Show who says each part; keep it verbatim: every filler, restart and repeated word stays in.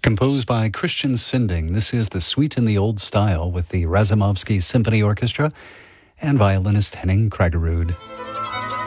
Speaker 1: Composed by Christian Sinding, this is the Suite in the Old Style with the Razumovsky Symphony Orchestra and violinist Henning Kraggerud.